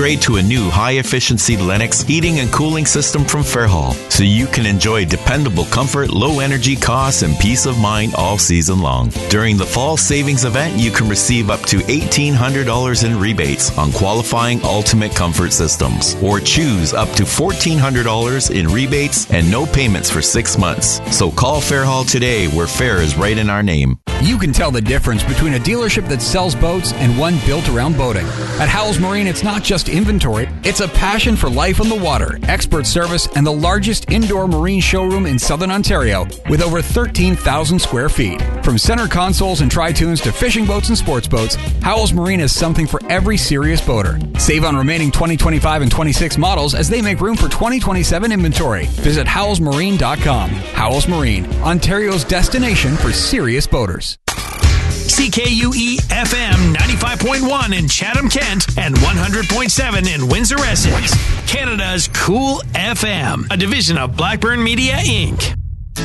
upgrade to a new high-efficiency Lennox heating and cooling system from Fairhall, so you can enjoy dependable comfort, low energy costs, and peace of mind all season long. During the fall savings event, you can receive up to $1,800 in rebates on qualifying Ultimate Comfort systems, or choose up to $1,400 in rebates and no payments for 6 months. So call Fairhall today, where fair is right in our name. You can tell the difference between a dealership that sells boats and one built around boating. At Howells Marine, it's not just inventory, it's a passion for life on the water, expert service, and the largest indoor marine showroom in Southern Ontario with over 13,000 square feet. From center consoles and tri-tunes to fishing boats and sports boats, Howells Marine has something for every serious boater. Save on remaining 2025 and 26 models as they make room for 2027 inventory. Visit howellsmarine.com. Howells Marine, Ontario's destination for serious boaters. CKUE-FM 95.1 in Chatham-Kent and 100.7 in Windsor-Essex. Canada's Cool FM, a division of Blackburn Media, Inc.